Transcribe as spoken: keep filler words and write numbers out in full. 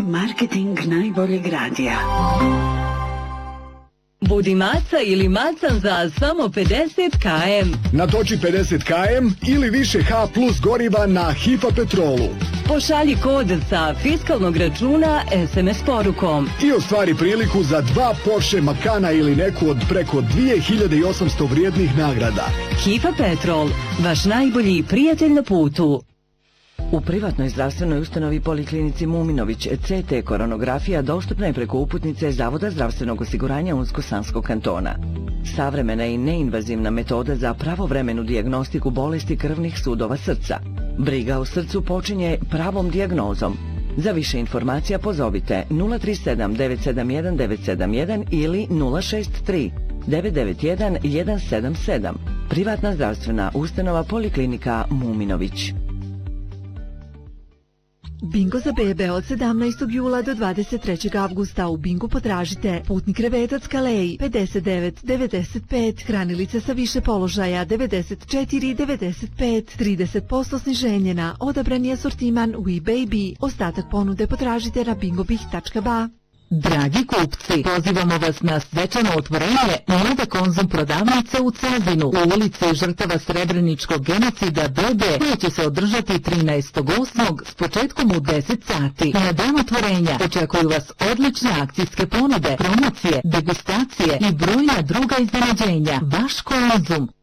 Marketing najboljeg radija. Budi maca ili macan za samo pedeset kilometara. Natoči pedeset kilometara ili više H plus goriva na Hifa Petrolu. Pošalji kod sa fiskalnog računa es em es porukom. I ostvari priliku za dva Porsche Macana ili neku od preko dvije hiljade osamsto vrijednih nagrada. Hifa Petrol, vaš najbolji prijatelj na putu. U privatnoj zdravstvenoj ustanovi Poliklinici Muminović C T koronografija dostupna je preko uputnice Zavoda zdravstvenog osiguranja Unsko-Sanskog kantona. Savremena i neinvazivna metoda za pravovremenu dijagnostiku bolesti krvnih sudova srca. Briga o srcu počinje pravom dijagnozom. Za više informacija pozovite nula tri sedam devet sedam jedan devet sedam jedan ili nula šest tri devet devet jedan jedan sedam sedam. Privatna zdravstvena ustanova Poliklinika Muminović. Bingo za bebe od sedamnaestog jula do dvadeset trećeg avgusta. U Bingu potražite putni krevetac Kalej pedeset devet devedeset pet, hranilica sa više položaja devedeset četiri devedeset pet, trideset posto sniženje na odabrani asortiman We Baby. Ostatak ponude potražite na bingobih tačka ba. Dragi kupci, pozivamo vas na svečano otvorenje nove Konzum prodavnice u Cazinu u ulici žrtava Srebreničkog genocida B D, koja će se održati trinaestog osmog s početkom u deset sati. Na dan otvorenja očekuju vas odlične akcijske ponude, promocije, degustacije i brojna druga iznenađenja. Vaš Konzum.